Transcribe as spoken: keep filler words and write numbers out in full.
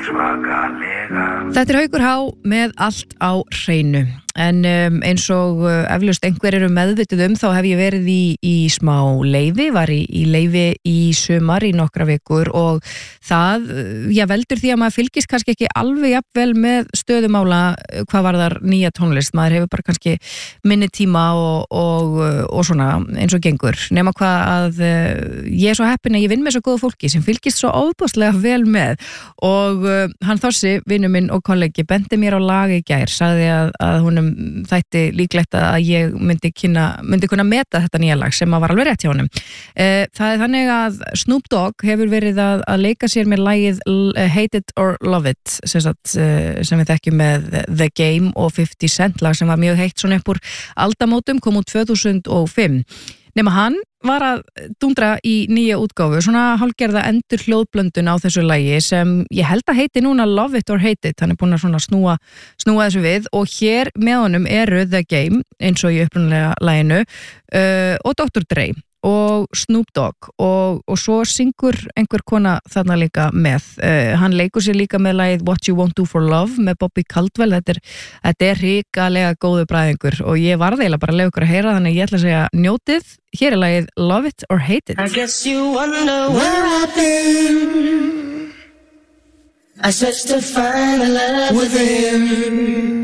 Þetta er Haukur H með allt á hreinu. En um, eins og uh, eflaust einhver eru meðvituð um þá hef ég verið í, í smá leyfi, var í, í leyfi í sumar í nokkra vikur og það, já, veldur því að maður fylgist kannski ekki alveg jafnvel með stöðumála hvað varðar nýja tónlist, maður hefur bara kannski minni tíma og, og, og svona eins og gengur, nema hvað að uh, ég er svo heppin að ég vinn með svo góðu fólki sem fylgist svo ofboðslega vel með og uh, hann Þossi, vinur minn og kollegi, bendi mér á lag í gær, sagði að, að hún þætti líklegt að ég myndi, kynna, myndi kunna meta þetta nýja lag sem að var alveg rétt hjá honum. Það er þannig að Snoop Dogg hefur verið að, að leika sér með lagið Hate It or Love It sem, sagt, sem við þekkjum með The Game og fifty cent lag sem var mjög heitt svona upp úr aldamótum, kom út tvö þúsund og fimm. Nema hann var að dúndra í nýja útgáfu, svona hálfgerða endur hljóðblöndun á þessu lagi sem ég held að heiti núna Love It or Hate It, hann er búin að svona snúa, snúa þessu við og hér með honum eru The Game, eins og í upprunalega laginu, uh, og doktor Dre og Snoop Dogg og, og svo syngur einhver kona þarna líka með. Uh, hann leikur sér líka með lagið What You Won't Do For Love með Bobby Caldwell. Þetta er, þetta er hrikalega góðu bræðingur og ég varð eiginlega bara að leyfa ykkur að heyra, þannig ég ætla að segja njótið. Hér er lagið Love It or Hate It. I guess you wonder where I've been. I searched to find a love within.